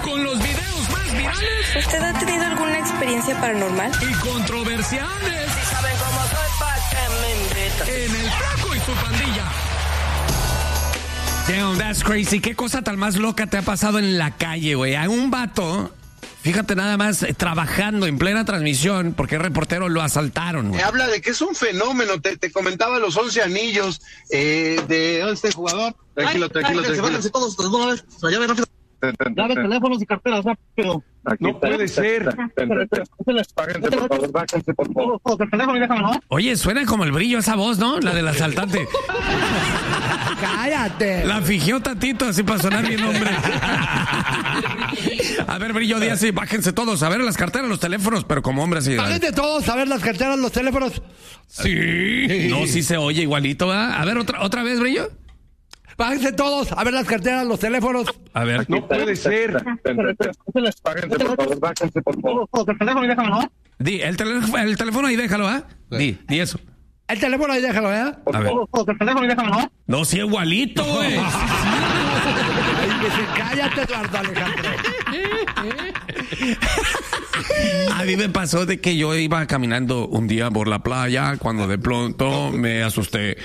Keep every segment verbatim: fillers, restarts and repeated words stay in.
con los videos más virales. ¿Usted ha tenido alguna experiencia paranormal? Y controversiales. Si saben cómo soy, ¿pa' qué me invitan? En El Flaco y su pandilla. Damn, that's crazy. ¿Qué cosa tan más loca te ha pasado en la calle, güey? A un vato, fíjate nada más, eh, trabajando en plena transmisión, porque el reportero lo asaltaron, güey. Habla de que es un fenómeno. Te, te comentaba los once anillos eh, de este jugador. Tranquilo, tranquilo, ay, tranquilo. Bájense todos de una vez. Se llave rápido. Dame teléfonos y carteras rápido. No puede ser. Bájense, por favor, bájense, por favor. El teléfono y déjamelo. Oye, suena como el brillo esa voz, ¿no? La del asaltante. ¡Cállate! La fingió tantito así para sonar bien, hombre. A ver, Brillo, di así, bájense todos, a ver las carteras, los teléfonos, pero como hombre así. Bájense todos, a ver las carteras, los teléfonos. Sí. No, sí se oye igualito, ¿verdad? A ver, otra, otra vez, Brillo. Bájense todos, a ver las carteras, los teléfonos. A ver. No puede ser. Bájense, por favor, bájense, por favor. El teléfono y déjamelo. Di, el, teléfono, el teléfono ahí déjalo, ¿ah? ¿eh? Di, di eso. El teléfono ahí déjalo, ¿eh? A ver. El teléfono y déjamelo. No, sí, igualito, güey. Ay, que sí, cállate, Eduardo Alejandro. A mí me pasó de que yo iba caminando un día por la playa cuando de pronto me asusté.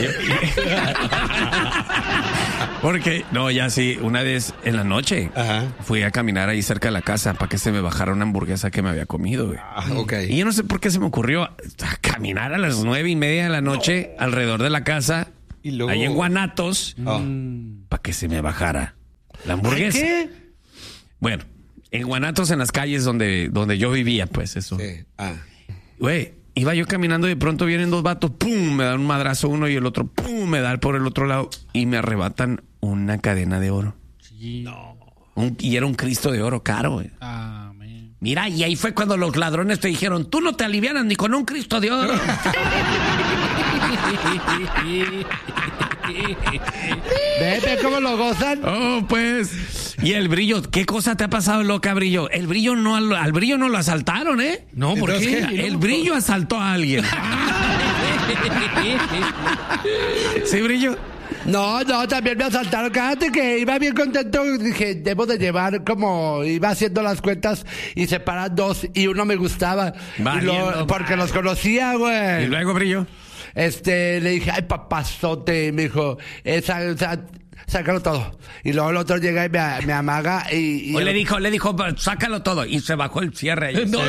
Porque, no, ya sí, una vez en la noche Ajá. fui a caminar ahí cerca de la casa para que se me bajara una hamburguesa que me había comido, güey. Ah, ok. Y yo no sé por qué se me ocurrió caminar a las nueve y media de la noche alrededor de la casa, Y luego- ahí en Guanatos, Ah. para que se me bajara la hamburguesa. ¿Qué? Bueno, en Guanatos, en las calles donde, donde yo vivía, pues eso. Sí. Ah. Güey, iba yo caminando y de pronto vienen dos vatos, pum, me dan un madrazo uno y el otro, pum, me da por el otro lado y me arrebatan una cadena de oro. Sí. No. Un- y era un Cristo de oro caro, güey. Amén. Mira, y ahí fue cuando los ladrones te dijeron, tú no te alivianas ni con un Cristo de oro. Vete cómo lo gozan. Oh, pues. Y el Brillo, ¿qué cosa te ha pasado, loca, Brillo? El Brillo no, al, al Brillo no lo asaltaron, ¿eh? No, ¿por Entonces, qué? ¿qué? El Brillo asaltó a alguien. ¿Sí, Brillo? No, no, también me asaltaron. Cállate que iba bien contento. Dije, debo de llevar como iba haciendo las cuentas y separar dos y uno me gustaba. Y Valiendo lo- porque los conocía, Y güey. luego, Brillo. Este, le dije, ay, papazote. Y me dijo, esa, esa, sácalo todo. Y luego el otro llega y me, me amaga y... y O le dijo, le dijo, sácalo todo. Y se bajó el cierre ahí. No.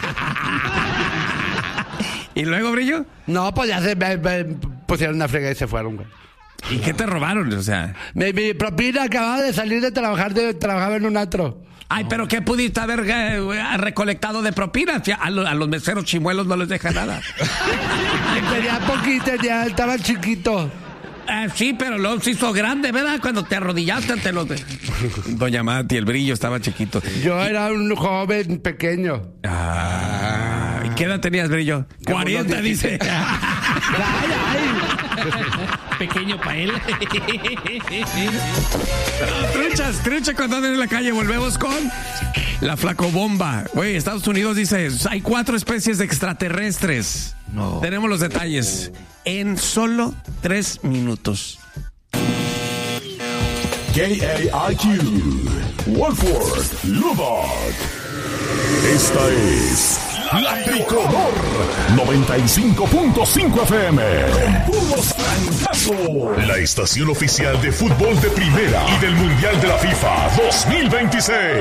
¿Y luego, Brillo? No, pues ya se me, me pusieron una frega y se fueron, güey. ¿Y qué te robaron? O sea... Mi, mi propina acababa de salir de trabajar, de, trabajaba en un antro. Ay, pero ¿qué pudiste haber eh, recolectado de propinas? A, lo- a los meseros chimuelos no les deja nada. Tenía poquito, ya estaba chiquito. Eh, sí, pero luego se hizo grande, ¿verdad? Cuando te arrodillaste ante los... De... Doña Mati, el Brillo estaba chiquito. Yo era un joven pequeño. Ah, ¿y qué edad tenías, Brillo? Como cuarenta, unos dice. Ay, ay. Pequeño para él. Truchas, trucha cuando andan en la calle. Volvemos con la flacobomba. Güey, Estados Unidos dice, hay cuatro especies de extraterrestres. No. Tenemos los detalles en solo tres minutos. K A I Q, Wolford, Lubbock. Esta es La Tricolor noventa y cinco punto cinco F M. Con puros trancazos. La estación oficial de fútbol de primera y del Mundial de la FIFA dos mil veintiséis.